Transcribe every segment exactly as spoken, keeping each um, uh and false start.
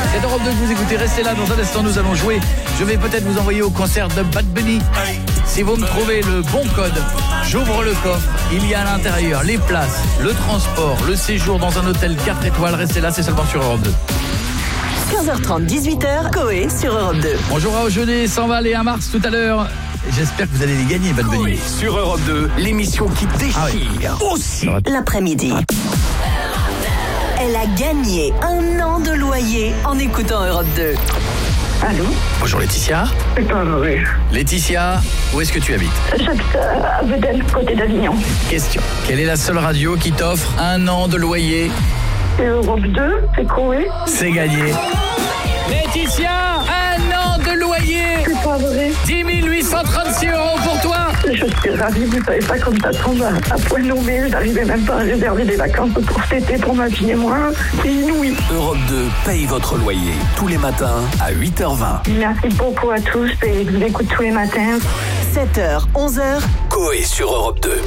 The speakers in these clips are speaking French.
C'est Europe deux que vous écoutez, restez là, dans un instant nous allons jouer. Je vais peut-être vous envoyer au concert de Bad Bunny. Si vous me trouvez le bon code, j'ouvre le coffre, il y a à l'intérieur les places, le transport, le séjour dans un hôtel quatre étoiles. Restez là, c'est seulement sur Europe deux. quinze heures trente, dix-huit heures, Coé sur Europe deux. On jouera au Jeunet, cent vingt et un mars tout à l'heure. J'espère que vous allez les gagner, Bad Bunny. Sur Europe deux, l'émission qui déchire ah oui. aussi. L'après-midi. Elle a gagné un an de loyer en écoutant Europe deux. Allô? Bonjour Laetitia. C'est pas vrai. Laetitia, où est-ce que tu habites? J'habite à Vedel, côté d'Avignon. Question. Quelle est la seule radio qui t'offre un an de loyer? C'est Europe deux, c'est Coé. C'est gagné. Laetitia, un an de loyer. C'est pas vrai. dix mille huit cent trente-six euros pour toi. Je suis ravie, vous savez pas comme ça tombe à, à point nommé. Je n'arrivais même pas à réserver des vacances pour cet été pour ma fille et moi. C'est inouï. Europe deux paye votre loyer tous les matins à huit heures vingt. Merci beaucoup à tous et je vous écoute tous les matins. sept heures, onze heures. Coé sur Europe deux.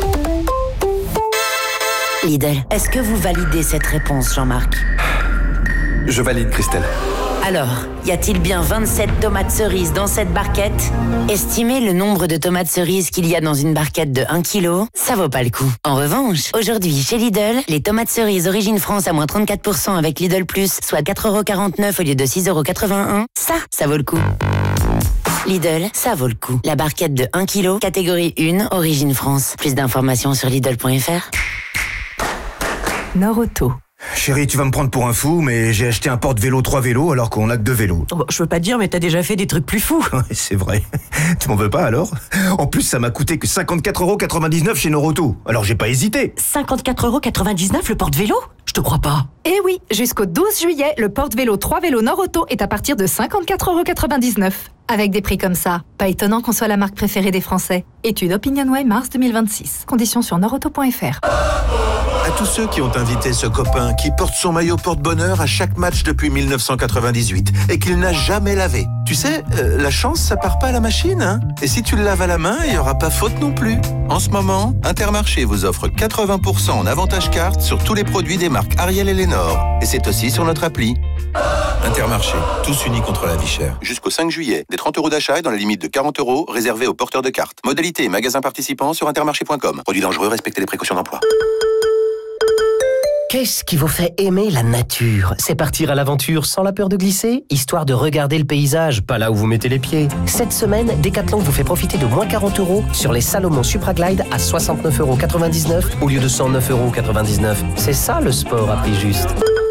Lidl, est-ce que vous validez cette réponse, Jean-Marc? Je valide, Christelle. Alors, y a-t-il bien vingt-sept tomates cerises dans cette barquette? Estimez le nombre de tomates cerises qu'il y a dans une barquette de un kilo, ça vaut pas le coup. En revanche, aujourd'hui, chez Lidl, les tomates cerises Origine France à moins trente-quatre pour cent avec Lidl Plus, soit quatre euros quarante-neuf au lieu de six euros quatre-vingt-un, ça, ça vaut le coup. Lidl, ça vaut le coup. La barquette de un kilo, catégorie un, Origine France. Plus d'informations sur Lidl point F R. Norauto. Chérie, tu vas me prendre pour un fou, mais j'ai acheté un porte-vélo trois vélos alors qu'on a que deux vélos. Oh, je veux pas te dire, mais t'as déjà fait des trucs plus fous. Ouais, c'est vrai. Tu m'en veux pas alors? En plus, ça m'a coûté que cinquante-quatre euros quatre-vingt-dix-neuf chez Norauto. Alors j'ai pas hésité. cinquante-quatre euros quatre-vingt-dix-neuf le porte-vélo? Je te crois pas. Eh oui, jusqu'au douze juillet, le porte-vélo trois vélos Norauto est à partir de cinquante-quatre euros quatre-vingt-dix-neuf. Avec des prix comme ça, pas étonnant qu'on soit la marque préférée des Français. Étude OpinionWay mars deux mille vingt-six. Conditions sur norauto point F R. À tous ceux qui ont invité ce copain qui porte son maillot porte-bonheur à chaque match depuis mille neuf cent quatre-vingt-dix-huit et qu'il n'a jamais lavé. Tu sais, euh, la chance, ça part pas à la machine, hein? Et si tu le laves à la main, il n'y aura pas faute non plus. En ce moment, Intermarché vous offre quatre-vingts pour cent en avantage carte sur tous les produits des marques Ariel et Lénore. Et c'est aussi sur notre appli. Intermarché, tous unis contre la vie chère. Jusqu'au cinq juillet, des trente euros d'achat et dans la limite de quarante euros réservés aux porteurs de cartes. Modalité et magasins participants sur intermarché point com. Produits dangereux, respectez les précautions d'emploi. Qu'est-ce qui vous fait aimer la nature? C'est partir à l'aventure sans la peur de glisser, histoire de regarder le paysage, pas là où vous mettez les pieds. Cette semaine, Decathlon vous fait profiter de moins quarante euros sur les Salomon Supra Glide à soixante-neuf euros quatre-vingt-dix-neuf au lieu de cent neuf euros quatre-vingt-dix-neuf. C'est ça le sport à prix juste.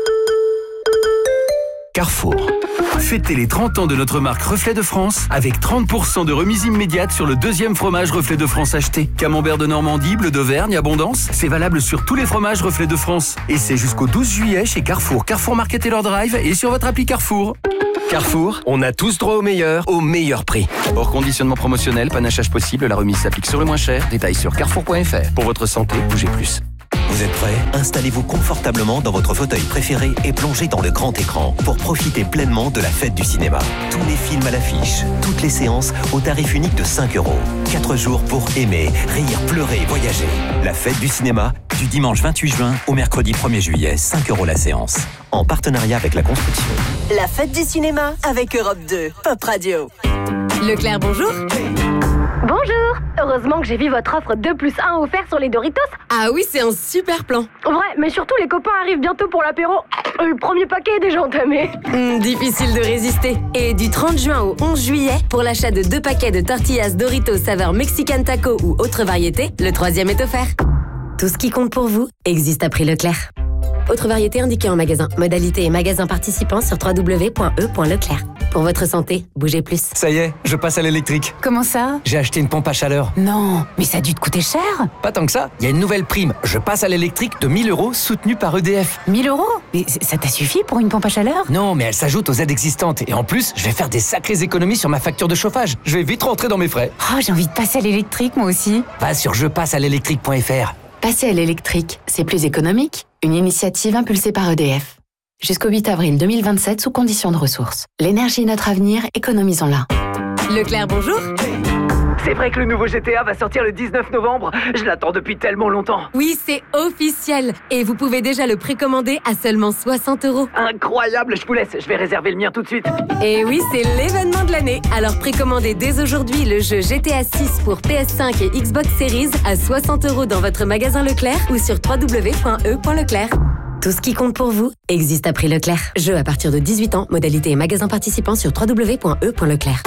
Carrefour. Fêtez les trente ans de notre marque Reflet de France avec trente pour cent de remise immédiate sur le deuxième fromage Reflet de France acheté. Camembert de Normandie, bleu d'Auvergne, Abondance, c'est valable sur tous les fromages Reflet de France. Et c'est jusqu'au douze juillet chez Carrefour, Carrefour Market et leur drive et sur votre appli Carrefour. Carrefour, on a tous droit au meilleur, au meilleur prix. Hors conditionnement promotionnel, panachage possible, la remise s'applique sur le moins cher. Détails sur carrefour point F R. Pour votre santé, bougez plus. Vous êtes prêts? Installez-vous confortablement dans votre fauteuil préféré et plongez dans le grand écran pour profiter pleinement de la fête du cinéma. Tous les films à l'affiche, toutes les séances au tarif unique de cinq euros. quatre jours pour aimer, rire, pleurer, voyager. La fête du cinéma, du dimanche vingt-huit juin au mercredi premier juillet, cinq euros la séance. En partenariat avec la construction. La fête du cinéma avec Europe deux. Pop Radio. Leclerc, bonjour. Bonjour. Heureusement que j'ai vu votre offre deux plus un offert sur les Doritos. Ah oui, c'est un super plan. Vrai, mais surtout les copains arrivent bientôt pour l'apéro. Le premier paquet est déjà entamé. Mmh, difficile de résister. Et du trente juin au onze juillet, pour l'achat de deux paquets de tortillas Doritos saveur Mexican Taco ou autre variété, le troisième est offert. Tout ce qui compte pour vous existe à prix Leclerc. Autre variété indiquée en magasin. Modalité et magasin participants sur w w w point e point leclerc. Pour votre santé, bougez plus. Ça y est, je passe à l'électrique. Comment ça? J'ai acheté une pompe à chaleur. Non, mais ça a dû te coûter cher. Pas tant que ça, il y a une nouvelle prime. Je passe à l'électrique de mille euros soutenue par E D F. mille euros? Mais ça t'a suffi pour une pompe à chaleur? Non, mais elle s'ajoute aux aides existantes. Et en plus, je vais faire des sacrées économies sur ma facture de chauffage. Je vais vite rentrer dans mes frais. Oh, j'ai envie de passer à l'électrique, moi aussi. Va sur je passe à l'électrique point F R. Passer à l'électrique, c'est plus économique. Une initiative impulsée par E D F. Jusqu'au huit avril deux mille vingt-sept, sous conditions de ressources. L'énergie est notre avenir, économisons-la. Leclerc, bonjour. C'est vrai que le nouveau G T A va sortir le dix-neuf novembre. Je l'attends depuis tellement longtemps. Oui, c'est officiel. Et vous pouvez déjà le précommander à seulement soixante euros. Incroyable, je vous laisse. Je vais réserver le mien tout de suite. Et oui, c'est l'événement de l'année. Alors précommandez dès aujourd'hui le jeu G T A six pour P S cinq et Xbox Series à soixante euros dans votre magasin Leclerc ou sur w w w point e point leclerc. Tout ce qui compte pour vous existe à prix Leclerc. Jeu à partir de dix-huit ans, modalité et magasin participant sur w w w point e point leclerc.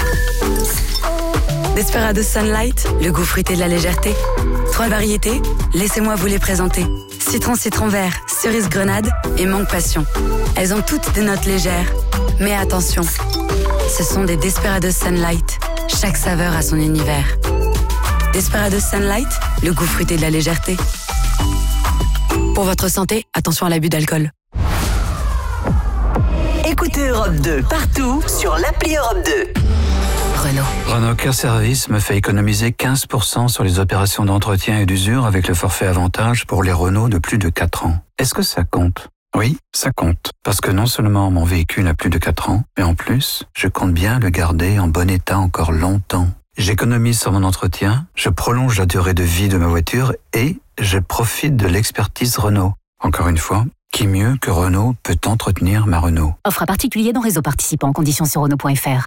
Desperados Sunlight, le goût fruité de la légèreté. Trois variétés, laissez-moi vous les présenter. Citron citron vert, cerise grenade et mangue passion. Elles ont toutes des notes légères. Mais attention, ce sont des Desperados Sunlight. Chaque saveur a son univers. Desperados Sunlight, le goût fruité de la légèreté. Pour votre santé, attention à l'abus d'alcool. Écoutez Europe deux partout sur l'appli Europe deux. Renault. Renault Care Service me fait économiser quinze pour cent sur les opérations d'entretien et d'usure avec le forfait avantage pour les Renault de plus de quatre ans. Est-ce que ça compte ? Oui, ça compte. Parce que non seulement mon véhicule a plus de quatre ans, mais en plus, je compte bien le garder en bon état encore longtemps. J'économise sur mon entretien, je prolonge la durée de vie de ma voiture et je profite de l'expertise Renault. Encore une fois, qui mieux que Renault peut entretenir ma Renault ? Offre à particulier dans réseau participant. Conditions sur Renault point F R.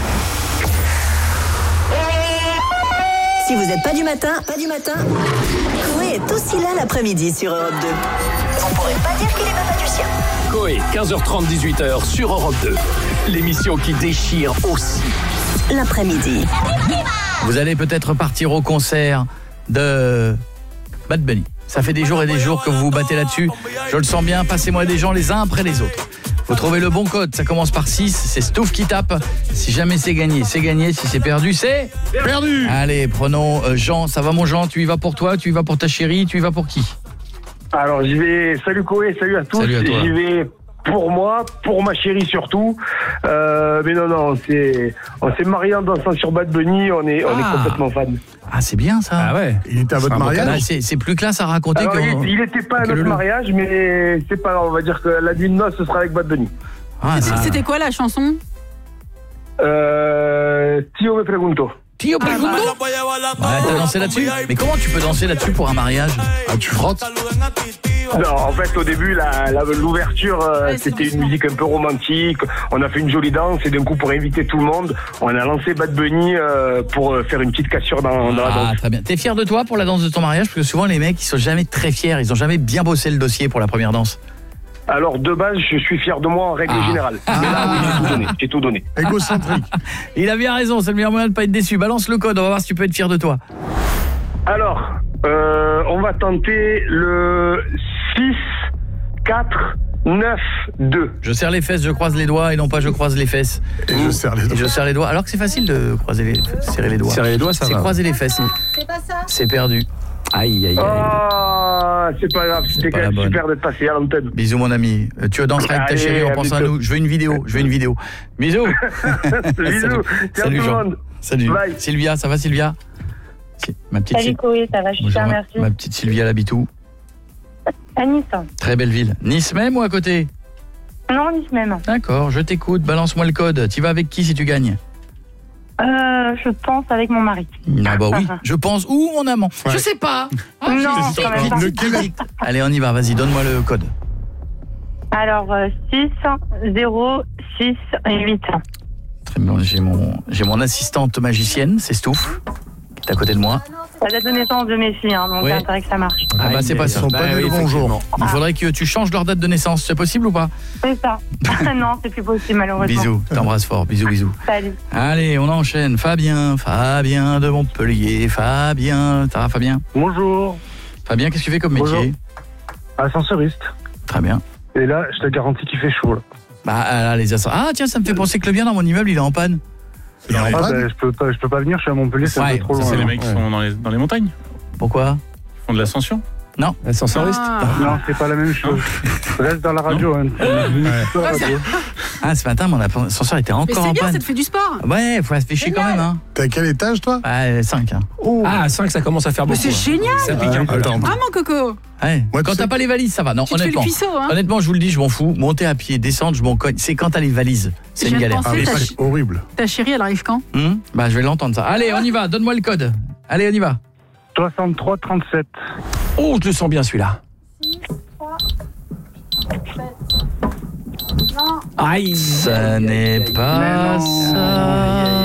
Si vous n'êtes pas du matin, pas du matin, Coé est aussi là l'après-midi sur Europe deux. On pourrait pas dire qu'il est papa du sien. Coé, quinze heures trente, dix-huit heures sur Europe deux. L'émission qui déchire aussi. L'après-midi. Vous allez peut-être partir au concert de Bad Bunny. Ça fait des jours et des jours que vous vous battez là-dessus. Je le sens bien, passez-moi des gens les uns après les autres. Faut trouver le bon code, ça commence par six, c'est Stouff qui tape. Si jamais c'est gagné, c'est gagné. Si c'est perdu, c'est perdu. Allez, prenons euh, Jean. Ça va mon Jean? Tu y vas pour toi? Tu y vas pour ta chérie? Tu y vas pour qui? Alors j'y vais, salut Coé, salut à tous. Salut à toi. J'y vais pour moi, pour ma chérie surtout. Euh, mais non, non, on s'est, on s'est marié en dansant sur Bad Bunny, on est, on Ah. est complètement fan. Ah, c'est bien ça. Ah ouais. Il était à votre mariage Ah, c'est, c'est plus classe à raconter Alors, que... il, il était pas à que notre le- mariage, mais c'est pas grave, on va dire que la nuit de noces, ce sera avec Bad Bunny. Ah, C'était- C'était quoi la chanson? Euh, Tio me pregunto. Tio pregunto. Ouais, t'as dansé là-dessus? Mais comment tu peux danser là-dessus pour un mariage? Ah, tu frottes? Non, en fait, au début, la, la- l'ouverture, euh, c'était une musique un peu romantique. On a fait une jolie danse et d'un coup, pour inviter tout le monde, on a lancé Bad Bunny euh, pour euh, faire une petite cassure dans, dans la Ah, danse. très bien. T'es fier de toi pour la danse de ton mariage? Parce que souvent, les mecs, ils sont jamais très fiers. Ils ont jamais bien bossé le dossier pour la première danse. Alors, de base, je suis fier de moi en règle Ah. générale. Mais là, oui, j'ai tout donné. J'ai tout donné. Égocentrique. Il a bien raison, c'est le meilleur moyen de pas être déçu. Balance le code, on va voir si tu peux être fier de toi. Alors, euh, on va tenter le six, quatre, neuf, deux. Je serre les fesses, je croise les doigts et non pas je croise les fesses. Et je serre les doigts. Et je serre les doigts. Alors que c'est facile de croiser les, serrer les doigts. Serrer les doigts, ça C'est va. croiser les fesses. C'est pas ça. C'est perdu. Aïe, aïe, aïe. Ah, c'est pas grave, c'était pas quand la même bonne. super d'être passé à l'antenne. Bisous mon ami. Euh, Tu danseras avec ta Allez, chérie en à pensant à bientôt. nous. Je veux une vidéo, je veux une vidéo. Bisous. Bisous. Ciao Salut tout le Jean. monde. Salut. Bye. Sylvia, ça va Sylvia? Si- Ma petite Salut Syl- Coé, ça va Bonjour, super, ma, merci. ma petite Sylvia, elle habite où? À Nice. Très belle ville. Nice même ou à côté? Non, Nice même. D'accord, je t'écoute, balance-moi le code. Tu vas avec qui si tu gagnes? Euh, je pense avec mon mari. Ah bah oui, je pense. Ou mon amant. Ouais. Je sais pas. Ah, Non, je sais quand même pas. pas. Lequel? Allez, on y va, vas-y, donne-moi le code. Alors, euh, six, zéro, six, huit. Très bien, j'ai mon, j'ai mon assistante magicienne, c'est Stouff, qui est à côté de moi. La date de naissance de mes filles, hein, donc Ouais. il faudrait que ça marche. Ah bah c'est pas ça. Bah oui, effectivement. Il faudrait que tu changes leur date de naissance, c'est possible ou pas? C'est ça. non, c'est plus possible malheureusement. Bisous, je t'embrasse fort, bisous, bisous. Salut. Allez, on enchaîne. Fabien, Fabien de Montpellier, Fabien. Ça va Fabien? Bonjour. Fabien, qu'est-ce que tu fais comme métier? Bonjour. Ascenseuriste. Très bien. Et là, je te garantis qu'il fait chaud. Là. Bah là, les ascenseurs. Ah tiens, ça me fait penser que le bien dans mon immeuble, il est en panne. Ah, bah, je peux pas, je peux pas venir, je suis à Montpellier, c'est un Ouais, peu trop ça, loin. c'est les là. mecs qui Ouais. sont dans les, dans les montagnes. Pourquoi? Ils font de l'ascension. Non. Ascenseuriste. Ah. Non, c'est pas la même chose. Reste dans la radio. Hein. Pas radio. Ah, ce matin, mon ascenseur était Mais encore c'est en bien, panne. ça te fait du sport. Ouais, faut se ficher quand même. Hein. T'es à quel étage, toi? Ah, cinq. Hein. Oh. Ah, cinq, ça commence à faire Mais beaucoup. c'est hein. génial. Ça pique un peu. là. Ah mon coco. Ouais. Moi, quand tu t'as sais- pas les valises, ça va. Non, Tu te fais le honnêtement. cuisseau, hein. Honnêtement, je vous le dis, je m'en fous. Monter à pied, descendre, je m'en cogne. C'est quand t'as les valises. C'est Je une viens de galère. penser, Ah, mais ta, c'est horrible. ta chérie, elle arrive quand? Hum bah, je vais l'entendre ça. Allez, on y va. Donne-moi le code. Allez, on y va. soixante-trois trente-sept. Oh, je le sens bien celui-là. Aïe. Ça n'est pas ça.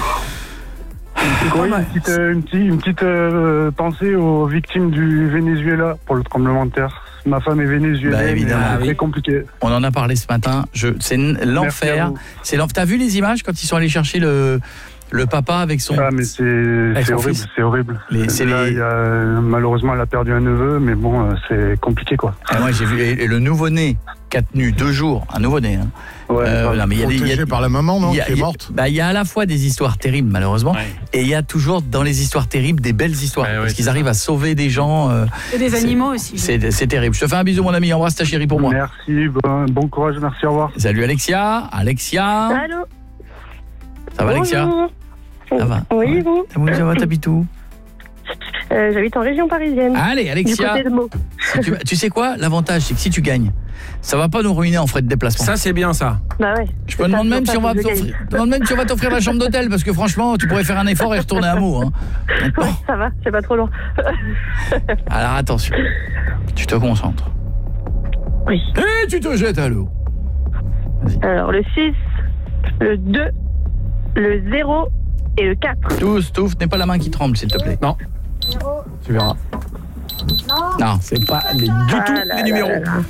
Oui, une petite, euh, une petite, une petite euh, pensée aux victimes du Venezuela pour le tremblement de terre. Ma femme est vénézuélienne, Bah, évidemment, et c'est oui. très compliqué. On en a parlé ce matin. Je, c'est n- Merci à l'enfer. vous. C'est l'enfer. T'as vu les images quand ils sont allés chercher le, le papa avec son. Ah, mais c'est Avec c'est son horrible, fils. c'est horrible. Les- c'est Là, les- il y a, malheureusement, elle a perdu un neveu, mais bon, euh, c'est compliqué, quoi. Ah, moi, j'ai vu et, et le nouveau-né qui a tenu deux jours, un nouveau-né. Hein. Ouais, Euh, non, mais il y a des- il y a- Protégé par la maman, non, il y a- qui est il y a- morte. bah, il y a à la fois des histoires terribles, malheureusement, et il y a toujours dans les histoires terribles des belles histoires, parce qu'ils arrivent à sauver des gens. euh, Et des c'est- animaux aussi. C'est c'est terrible. Je te fais un bisou, mon ami. Embrasse ta chérie pour moi. Merci, bon, bon courage, merci, au revoir. Salut Alexia. Alexia. Allô. Ça va, Alexia? Ça va. Oui, vous. Ça va, t'habites où? Euh, J'habite en région parisienne. Allez, Alexia. Du côté de Meaux. Si tu, tu sais quoi? L'avantage, c'est que si tu gagnes, ça va pas nous ruiner en frais de déplacement. Ça, c'est bien ça. Bah ouais. Je me demande même si on va t'offrir, je me demande même si on va t'offrir la chambre d'hôtel, parce que franchement, tu pourrais faire un effort et retourner à Meaux. Hein. Ouais, ça va, c'est pas trop long. Alors attention, tu te concentres. Oui. Et tu te jettes à l'eau. Alors, le six, le deux, le zéro et le quatre. Tous, tous, n'aie pas la main qui tremble, s'il te plaît. Non. Tu verras. Non, c'est pas les, du Ah tout là les là numéros. là là.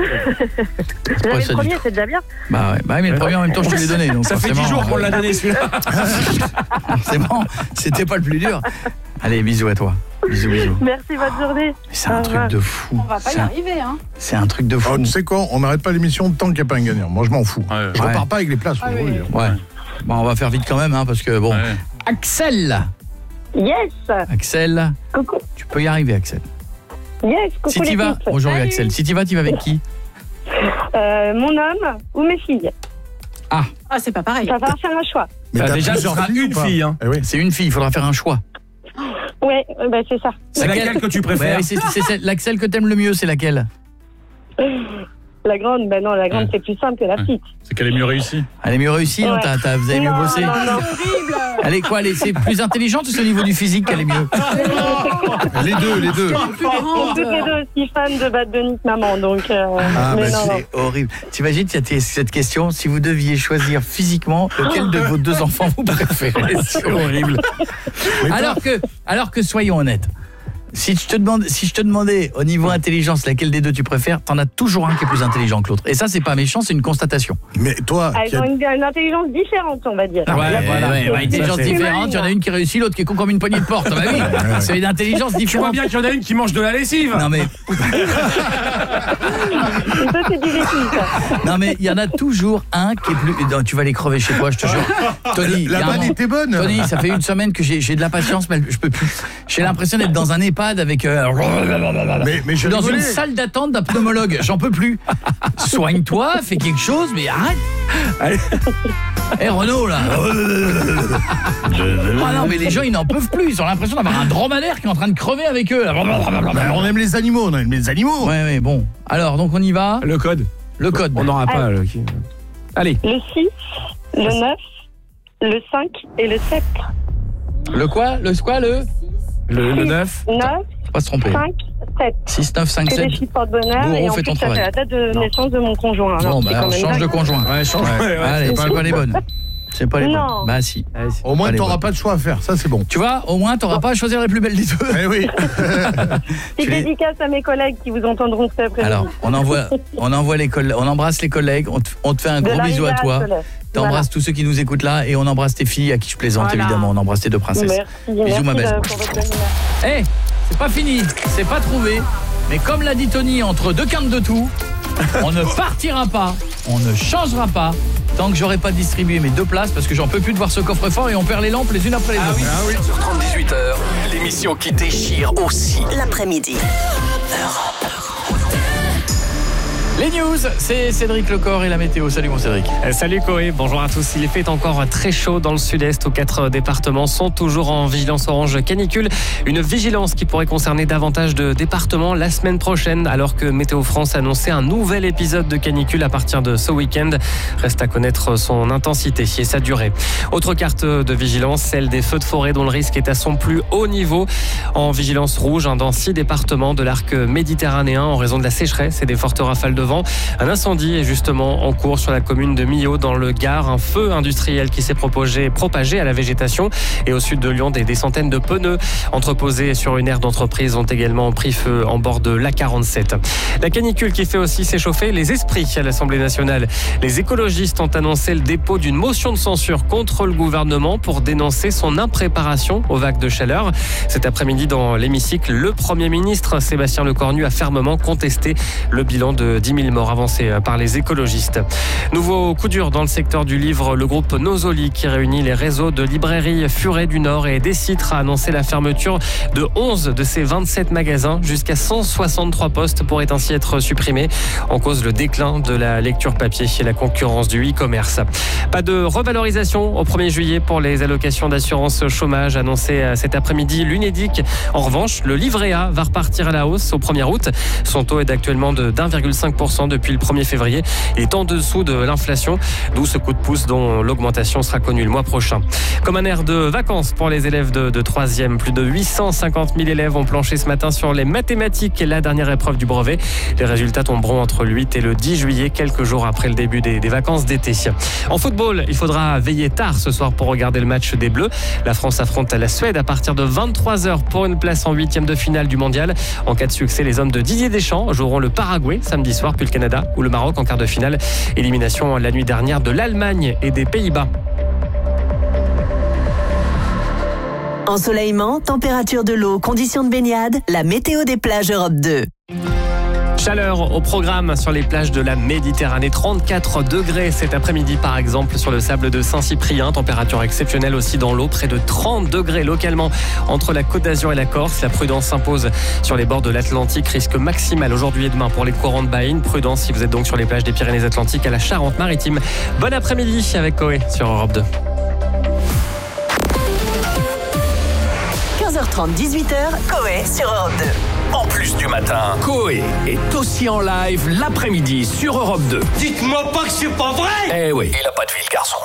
Vous avez ça, le du premier, tout. c'est déjà bien. Bah ouais, bah mais le premier en même temps je te l'ai donné. Donc Ça fait dix forcément, jours qu'on euh, l'a donné celui-là. C'est bon, c'était pas le plus dur. Allez, bisous à toi. Bisous, bisous. Merci, bonne journée. C'est un truc de fou. On va pas y C'est un- arriver, hein. C'est un truc de fou. Oh, tu sais quoi, on n'arrête pas l'émission tant qu'il n'y a pas un gagnant. Moi, je m'en fous. Je Ouais. repars pas avec les places. Ah faut oui. le dire. Ouais. Bon, on va faire vite quand même, hein, parce que bon. Axel. Yes. Axel. Coucou. Tu peux y arriver, Axel. Yes, coucou Si t'y vas, l'équipe. aujourd'hui Salut. Axel. Si t'y vas, t'y vas avec qui? Euh, mon homme ou mes filles. Ah. Ah, c'est pas pareil. Ça va faire un choix. Mais Bah, t'as déjà, ce plusieurs sera filles ou une pas fille. Hein. Eh oui. C'est une fille, il faudra faire un choix. Ouais, euh, bah, c'est ça. C'est laquelle que tu préfères? Ouais, c'est c'est celle- l'Axel que t'aimes le mieux, c'est laquelle? La grande, ben non, la grande, Ouais. c'est plus simple que la petite. C'est qu'elle est mieux réussie. Elle est mieux réussie, non, Ouais. t'as- t'as- vous avez mieux Non, bossé? non, non. Elle est quoi? Elle est, c'est plus intelligente ou c'est au niveau du physique qu'elle est mieux? Les deux, les deux. Toutes les deux aussi fans de Bad Bunny que maman, donc. euh, Ah, mais bah non, non. c'est horrible. T'imagines, il y a cette question, si vous deviez choisir physiquement, lequel de vos deux enfants vous préférez? C'est horrible. Alors que, alors que, soyons honnêtes, si je te demande, si je te demandais au niveau intelligence laquelle des deux tu préfères, t'en as toujours un qui est plus intelligent que l'autre. Et ça, c'est pas méchant, c'est une constatation. Mais toi, Ah, ils ont une, une intelligence différente, on va dire. Ah ouais, Il y a ouais, pas- ouais, c'est- ouais, intelligence c'est plus différente, malin. il y en a une qui réussit, l'autre qui est con comme une poignée de porte. Bah oui, c'est une intelligence Tu vois différente. bien qu'il y en a une qui mange de la lessive. Non mais, Et ça, c'est du vécu, ça. non mais il y en a toujours un qui est plus. Non, tu vas les crever chez toi, je te jure. Tony, il y la a un vanne moment- était bonne. Tony, ça fait une semaine que j'ai j'ai de la patience, mais je peux plus. J'ai l'impression d'être dans un EHPAD avec. euh, Mais, mais je suis j'ai dans rigolé. une salle d'attente d'un pneumologue. J'en peux plus. Soigne-toi, fais quelque chose, mais arrête. Allez. Hé Renaud là. Ah non mais les gens ils n'en peuvent plus. Ils ont l'impression d'avoir un dromadaire qui est en train de crever avec eux. Là. Ben, on aime les animaux, on aime les animaux. Ouais ouais bon. Alors donc on y va. Le code. Le code. On n'aura pas. Le... Allez. Le six, le neuf, le cinq et le sept. Le quoi? Le quoi le? Le, le neuf. neuf, Faut pas se tromper. cinq, sept. six, neuf, cinq, C'est sept. des chiffres porte-bonheur Bourreau, et en fais plus, ton ça travail. fait la date de naissance de mon conjoint. Alors, Bon c'est bah quand même change de dingue. conjoint. Ouais, change. Ouais. Ouais, ouais. Allez, c'est pas les bonnes. C'est pas les Non. bonnes. Bah si. Au moins, Pas les t'auras bonnes. pas de choix à faire. Ça, c'est bon. Tu vois, au moins t'auras pas à choisir la plus belle des deux. Eh oui. Petite Tu les- dédicace à mes collègues qui vous entendront cet après-midi. Alors, on envoie, on envoie les collègues, on embrasse les collègues, on te, on te fait un De gros la bisou à Riviera toi. à Soleil. T'embrasses Voilà. tous ceux qui nous écoutent là et on embrasse tes filles à qui je plaisante Voilà. évidemment. On embrasse tes deux princesses. Merci, Bisous merci ma belle. de- pour votre humeur. Eh, c'est pas fini, c'est pas trouvé. Mais comme l'a dit Tony, entre deux quintes de tout, on ne partira pas, on ne changera pas tant que j'aurai pas distribué mes deux places parce que j'en peux plus de voir ce coffre-fort et on perd les lampes les unes après les autres. dix-sept heures trente, dix-huit heures, l'émission qui déchire aussi. L'après-midi. Les news, c'est Cédric Lecor et la météo. Salut mon Cédric. Salut Koé, bonjour à tous. Il fait encore très chaud dans le sud-est où quatre départements sont toujours en vigilance orange canicule. Une vigilance qui pourrait concerner davantage de départements la semaine prochaine alors que Météo France annonçait un nouvel épisode de canicule à partir de ce week-end. Reste à connaître son intensité et sa durée. Autre carte de vigilance, celle des feux de forêt dont le risque est à son plus haut niveau. En vigilance rouge dans six départements de l'arc méditerranéen en raison de la sécheresse et des fortes rafales de vent. Un incendie est justement en cours sur la commune de Millau dans le Gard. Un feu industriel qui s'est propagé, propagé à la végétation. Et au sud de Lyon, des, des centaines de pneus entreposés sur une aire d'entreprise ont également pris feu en bord de l'A quarante-sept. La canicule qui fait aussi s'échauffer les esprits à l'Assemblée nationale. Les écologistes ont annoncé le dépôt d'une motion de censure contre le gouvernement pour dénoncer son impréparation aux vagues de chaleur. Cet après-midi dans l'hémicycle, le Premier ministre Sébastien Lecornu a fermement contesté le bilan de dix mille morts avancé par les écologistes. Nouveau coup dur dans le secteur du livre, le groupe Nosoli qui réunit les réseaux de librairies Furet du Nord et Décitre a annoncé la fermeture de onze de ses vingt-sept magasins. Jusqu'à cent soixante-trois postes pourraient ainsi être supprimés. En cause le déclin de la lecture papier et la concurrence du e-commerce. Pas de revalorisation au premier juillet pour les allocations d'assurance chômage annoncées cet après-midi l'Unédic. En revanche, le livret A va repartir à la hausse au premier août. Son taux est actuellement de un virgule cinq pour cent depuis le premier février. Il est en dessous de l'inflation, d'où ce coup de pouce dont l'augmentation sera connue le mois prochain. Comme un air de vacances pour les élèves de, de troisième. Plus de huit cent cinquante mille élèves ont planché ce matin sur les mathématiques, la dernière épreuve du brevet. Les résultats tomberont entre le huit et le dix juillet, quelques jours après le début des, des vacances d'été. En football, il faudra veiller tard ce soir pour regarder le match des Bleus. La France affronte la Suède à partir de vingt-trois heures pour une place en huitième de finale du mondial. En cas de succès, les hommes de Didier Deschamps joueront le Paraguay samedi soir, puis le Canada ou le Maroc en quart de finale. Élimination la nuit dernière de l'Allemagne et des Pays-Bas. Ensoleillement, température de l'eau, conditions de baignade, la météo des plages Europe deux. Chaleur au programme sur les plages de la Méditerranée, trente-quatre degrés cet après-midi par exemple sur le sable de Saint-Cyprien, température exceptionnelle aussi dans l'eau, près de trente degrés localement entre la Côte d'Azur et la Corse. La prudence s'impose sur les bords de l'Atlantique, risque maximal aujourd'hui et demain pour les courants de Baïne. Prudence si vous êtes donc sur les plages des Pyrénées-Atlantiques à la Charente-Maritime. Bon après-midi avec Koé sur Europe deux. quinze heures trente, dix-huit heures, Koé sur Europe deux. En plus du matin, Koé est aussi en live l'après-midi sur Europe deux. Dites-moi pas que c'est pas vrai! Eh oui, il a pas de vie le garçon.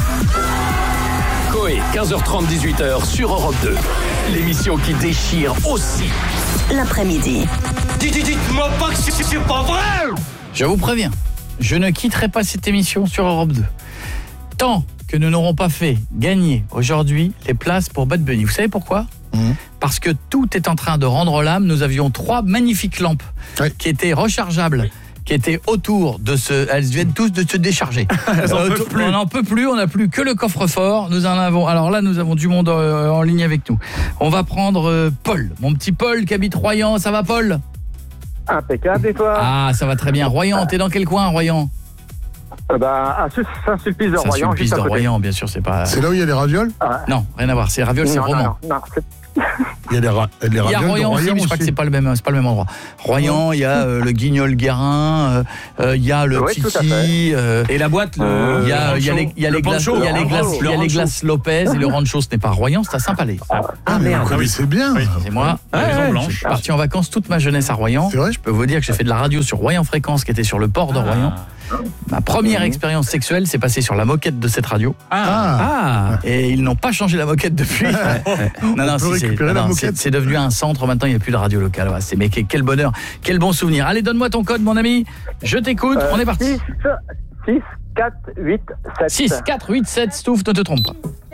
Koé, quinze heures trente, dix-huit heures sur Europe deux. L'émission qui déchire aussi l'après-midi. Dites-moi pas que c'est, c'est pas vrai! Je vous préviens, je ne quitterai pas cette émission sur Europe deux. Tant que nous n'aurons pas fait gagner aujourd'hui les places pour Bad Bunny. Vous savez pourquoi ? Mmh. Parce que tout est en train de rendre l'âme. Nous avions trois magnifiques lampes oui. qui étaient rechargeables, qui étaient autour de ce... Elles viennent tous de se décharger. euh, on n'en peut plus, on n'a plus que le coffre-fort. Nous en avons... Alors là, nous avons du monde euh, en ligne avec nous. On va prendre euh, Paul, mon petit Paul qui habite Royan. Ça va, Paul ? Impeccable, et toi ? Ah, ça va très bien. Royan, t'es dans quel coin, Royan ? Euh, bah, à Saint-Sulpice de Royan. Saint-Sulpice de Royan, bien sûr, c'est pas... C'est là où il y a les ravioles ? ah. Non, rien à voir, c'est les ravioles, c'est Roman. Non, non, c'est... Il y a les, ra- les ravioles. Il y a Royan aussi, mais je crois que c'est pas le même, c'est pas le même endroit. Royan, il y a euh, le Guignol Guérin, il euh, y a le oui, Titi, euh, et la boîte. Le, il y a, il y a les, il y a les glaces, il y a les glaces, il y a les glaces Lopez et le rancho. Ce n'est pas Royan, c'est à Saint-Palais. Ah, ah merde, oui, c'est bien. Oui, c'est moi. Ah, ouais, je suis parti en vacances toute ma jeunesse à Royan. C'est vrai. Je peux vous dire que j'ai fait de la radio sur Royan Fréquence, qui était sur le port de Royan. Ma première expérience sexuelle s'est passée sur la moquette de cette radio. Ah. ah. Et ils n'ont pas changé la moquette depuis. non, non, si, c'est, non c'est, c'est devenu un centre. Maintenant, il n'y a plus de radio locale. Ouais, c'est, mais quel bonheur, quel bon souvenir. Allez, donne-moi ton code, mon ami. Je t'écoute. Euh, On est parti. six, quatre, huit, sept. six, quatre, huit, sept. Stouff, ne te trompe pas.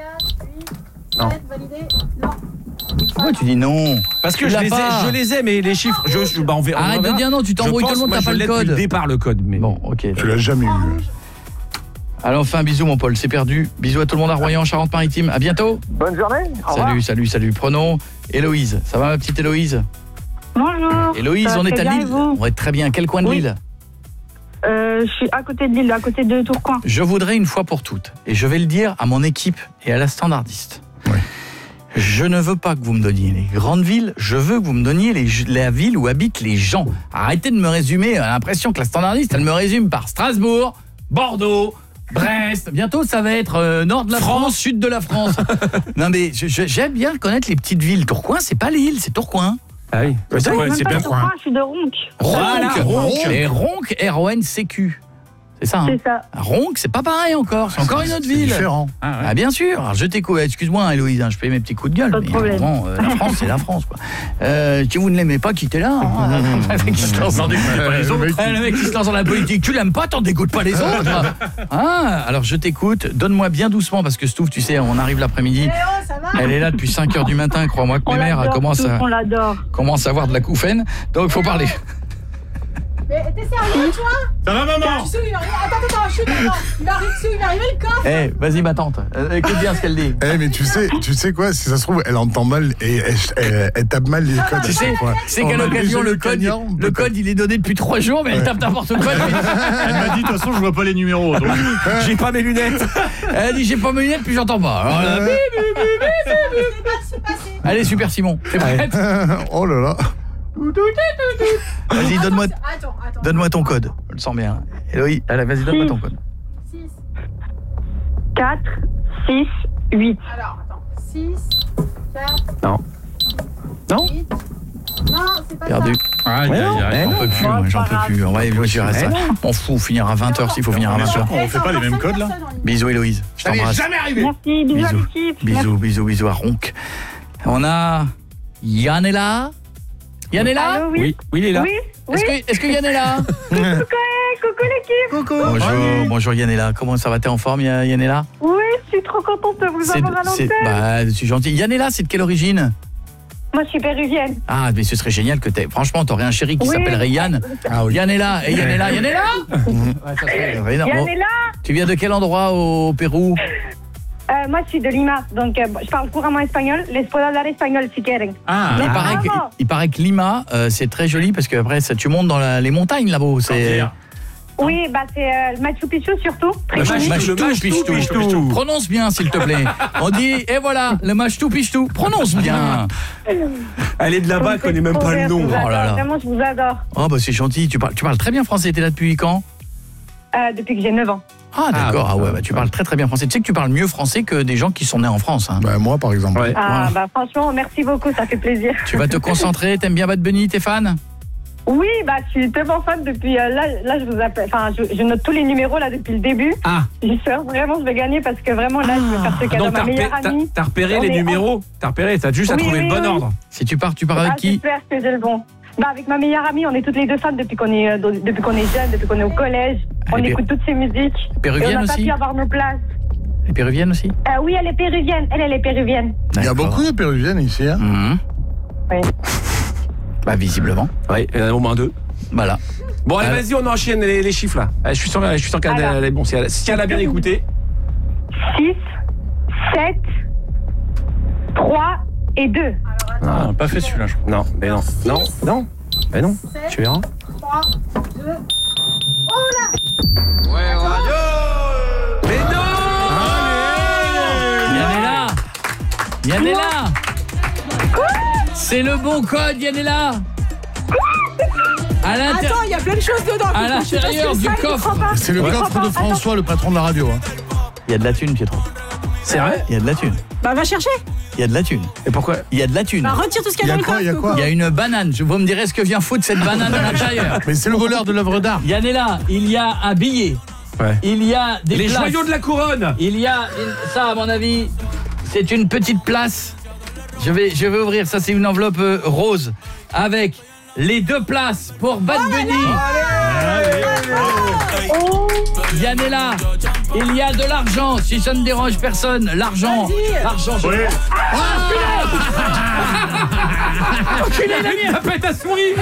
Non. Pourquoi tu dis non? Parce que je les, ai, je les ai, mais les chiffres... Je, je, bah on verra, Arrête on de dire non, tu t'embrouilles tout le monde, t'as pas le code. Je l'ai départ le code. Mais... Bon, ok. Tu l'as jamais eu. Allez, enfin, un bisou mon Paul, c'est perdu. Bisous à tout le monde à Royan, Charente-Maritime. À bientôt. Bonne journée. Au salut, revoir. salut, salut. Prenons Héloïse. Ça va ma petite Héloïse? Bonjour. Héloïse, on est à Lille. On est très bien. Quel coin de oui. Lille? euh, Je suis à côté de Lille, à côté de Tourcoing. Je voudrais une fois pour toutes, et je vais le dire à mon équipe et à la standardiste. Oui. Je ne veux pas que vous me donniez les grandes villes, je veux que vous me donniez les, la ville où habitent les gens. Arrêtez de me résumer, j'ai l'impression que la standardiste, elle me résume par Strasbourg, Bordeaux, Brest. Bientôt, ça va être euh, nord de la France, France, sud de la France. Non mais je, je, j'aime bien connaître les petites villes. Tourcoing, c'est pas Lille, c'est Tourcoing. Ah oui, c'est, ouais, c'est bien Tourcoing. Je suis de Ronc. Ronc, Ronc. Et Ronc, R O N C Q. C'est ça, hein. C'est ça. Ronc, c'est pas pareil encore, c'est encore une autre c'est ville. différent. Ah, ouais. Ah bien sûr. Alors je t'écoute, excuse-moi hein, Héloïse, hein, je fais mes petits coups de gueule, pas de mais problème. vraiment, euh, la France, c'est la France quoi. Euh, si vous ne l'aimez pas, quittez-la. Hein. Le mec qui se lance dans des pas les autres. Le mec qui se lance dans la politique, tu l'aimes pas, t'en dégoûtes pas les autres. Ah, alors je t'écoute, donne-moi bien doucement parce que Stouff, tu sais, on arrive l'après-midi. Elle est là depuis cinq heures du matin, crois-moi que On mes mères commencent à on l'adore. commencent à avoir de la couffaine. Donc il faut parler. Mais t'es sérieux, toi? Ça va, maman? Tu sais, il va arriver... Attends, attends, chute, attends. Il va arriver, il va arriver le coffre. Eh, hey, vas-y ma tante, euh, écoute bien ce qu'elle dit. Eh hey, mais tu sais, tu sais quoi, si ça se trouve, elle entend mal et elle, elle, elle tape mal les ah, codes. Tu sais, c'est qu'à l'occasion, le code, cagnard, le code, il est donné depuis trois jours, mais ouais. Elle tape n'importe quoi. Elle m'a dit, de toute façon, je vois pas les numéros. Donc... j'ai pas mes lunettes. Elle a dit, j'ai pas mes lunettes, puis j'entends pas. Alors là, bip, bip, bip, bip. Allez, Super Simon, t'es prête? Oh là là. Vas-y, donne-moi donne-moi ton code. Je le sens bien. Héloïse, allez, vas-y, donne-moi ton code. six, quatre, six, huit. Alors, attends. six, quatre, non. Non huit. Non, c'est pas perdu. ça. Aïe, aïe, aïe, j'en peux plus, moi, j'en peux plus. On va y jouer ça. On fout, finir à vingt heures s'il faut finir à vingt heures. On fait pas les mêmes codes là? Bisous Héloïse, je t'embrasse. Jamais arrivé. Merci, bisous à l'équipe. Bisous, bisous, bisous à Ronc. On a Yann est là? Yann est là? Allô, oui. oui, oui, il est là. Oui, oui. Est-ce que, est-ce que Yann est là? Coucou, coucou l'équipe. Coucou. Bonjour, bonjour Yann est là. Comment ça va, t'es en forme Yann est là? Oui, je suis trop contente de vous avoir à l'antenne. Bah, je suis gentil. Yann est là, c'est de quelle origine? Moi, je suis péruvienne. Ah, mais ce serait génial que t'aies... Franchement, t'aurais un chéri qui oui. s'appellerait Yann. Ah, oui. Yann est là, et Yann est là, Yann est là. Ouais, ça serait... Yann est là. Tu viens de quel endroit au Pérou? Euh, moi, je suis de Lima, donc euh, je parle couramment espagnol. Les puedo hablar espagnol si quieren. Ah, il, ah paraît que, il paraît que Lima, euh, c'est très joli parce que après, ça, tu montes dans la, les montagnes là-bas. C'est... Oui, bah c'est euh, Machu Picchu surtout. Très le Machu Picchu. Prononce bien, s'il te plaît. On dit, et voilà, le Machu Picchu. Prononce bien. Elle est de là-bas, elle connaît même pas le nom. Oh là là. Vraiment, je vous adore. Oh bah c'est gentil. Tu parles, tu parles très bien français. T'es là depuis quand? euh, Depuis que j'ai neuf ans. Ah d'accord, ah, ah ouais, bah, tu parles très très bien français. Tu sais que tu parles mieux français que des gens qui sont nés en France. Hein. Bah moi par exemple. Ouais. Ah ouais. Bah franchement, merci beaucoup, ça fait plaisir. Tu vas te concentrer, t'aimes bien Bad Bunny, t'es fan? Oui, bah je suis tellement fan depuis, euh, là, là je vous appelle, enfin je, je note tous les numéros là depuis le début. Ah. J'espère vraiment je vais gagner parce que vraiment là ah. je vais faire ce cadeau à ma meilleure amie. T'as repéré les numéros en... T'as repéré, t'as juste oui, à trouver oui, le bon oui. ordre. Si tu pars, tu pars avec ah, qui? J'espère que j'ai le bon. Bah avec ma meilleure amie, on est toutes les deux fans depuis qu'on est, euh, depuis qu'on est jeunes, depuis qu'on est au collège. On elle écoute est... toutes ces musiques. Péruvienne et on n'a aussi? pas pu avoir nos places. Les péruviennes aussi? euh, Oui, elle est péruvienne, elle, elle est péruvienne. Il y a beaucoup de péruviennes ici. Hein mmh. Oui. Bah visiblement. Oui, il y en a au moins deux. Voilà. Bon allez, vas-y, on enchaîne les, les chiffres là. Je suis sûr, je suis sûr qu'elle a, bon, si elle, si elle a bien écouté. six, sept, trois et deux. Ah, on n'a pas fait celui-là, je crois. Non, mais non. six, non, non. Mais non, sept, tu verras. trois, deux. Oh là. Ouais, radio. Mais non. Yann est là. Yann est là. C'est le bon code, Yann est là. À Attends, il y a plein de choses dedans. À l'intérieur du coffre. C'est le coffre de François, le patron de la radio. Hein. Il y a de la thune, Pietro. C'est vrai? Il y a de la thune. Bah va chercher. Il y a de la thune. Et pourquoi? Il y a de la thune. Bah retire tout ce qu'il y a dans le coffre. Il y a quoi? Il y a une banane. Vous me direz ce que vient foutre cette banane à l'intérieur. Mais c'est le voleur de l'œuvre d'art. Yann est là. Il y a un billet. Ouais. Il y a des Les places. joyaux de la couronne. Il y a une... ça à mon avis, c'est une petite place. Je vais je vais ouvrir ça, c'est une enveloppe euh, rose avec les deux places pour Bad Bunny. Oh. Yann est là. Il y a de l'argent, si ça ne dérange personne. L'argent. L'argent. Oui. Enculé, il a mis la pète à souris.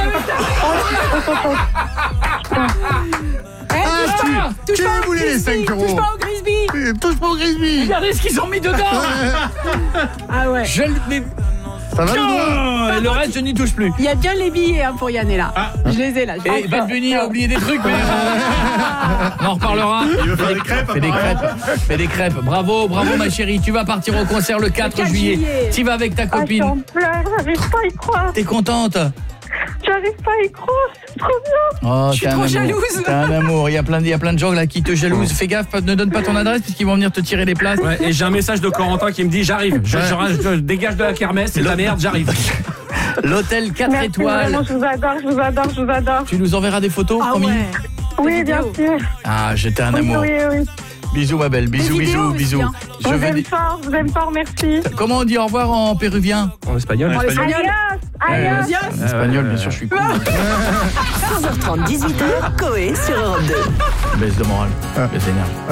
Ah, tu, tu voulais les cinq euros. Touche pas au Grisby. Touche pas au Grisby. Regardez ce qu'ils ont mis dedans. Ah ouais. Je mais Ça va, oh, et le reste, je n'y touche plus. Il y a déjà les billets hein, pour Yann est là. Ah. Je les ai là. Et Bad Bunny a oublié des trucs, mais on en reparlera. Il veut faire des crêpes. Fais des crêpes. Fais des crêpes. Bravo, bravo ma chérie. Tu vas partir au concert le quatre juillet. Tu vas avec ta copine. Ah, j'en pleure, j'arrive pas à y croire. T'es contente? J'arrive pas à y croire, c'est trop bien. Oh, je suis trop jalouse. T'es un amour. Il y a plein, il y a plein de gens là qui te jalousent. Fais gaffe, ne donne pas ton adresse puisqu'ils vont venir te tirer les places. Ouais, et j'ai un message de Corentin qui me dit j'arrive. Je, je, je, je dégage de la kermesse, c'est de la merde, j'arrive. L'hôtel quatre Merci, étoiles. Vraiment, je vous adore, je vous adore, je vous adore. Tu nous enverras des photos, ah, promis? Ouais. Oui, bien sûr. Ah, j'étais un oui, amour. Oui, oui. Bisous ma belle, bisous, bisous, bisous. Je vous aime fort, je vous aime fort, merci. Comment on dit au revoir en péruvien? En espagnol. En espagnol. Adios, adios. En espagnol, bien sûr, je suis cool. quinze heures trente, dix-huit heures, Coé sur Europe deux. Baisse de morale, baisse d'énergie.